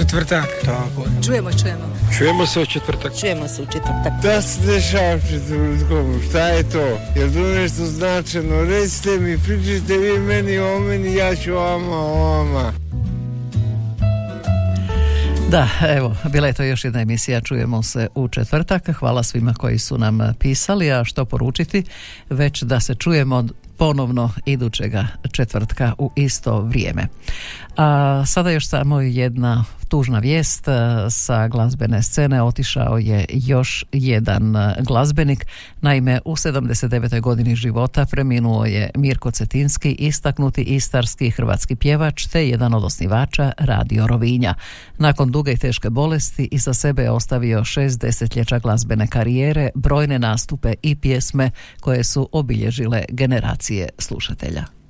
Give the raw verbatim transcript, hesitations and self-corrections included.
četvrtak. Tako je. Čujemo, čujemo. Čujemo se u četvrtak. Čujemo se u četvrtak. Da se dešava četvrtkom, šta je to? Jel to nešto značajno? Recite mi, pričajte vi meni o meni, ja ću vama o vama. Da, evo, bila je to još jedna emisija, čujemo se u četvrtak. Hvala svima koji su nam pisali, a što poručiti, već da se čujemo ponovno idućega četvrtka u isto vrijeme. A sada još samo jedna tužna vijest. Sa glazbene scene otišao je još jedan glazbenik. Naime, u sedamdeset devetoj godini života preminuo je Mirko Cetinski, istaknuti istarski hrvatski pjevač te jedan od osnivača Radio Rovinja. Nakon duge i teške bolesti iza sebe je ostavio šest desetljeća glazbene karijere, brojne nastupe i pjesme koje su obilježile generacije slušatelja.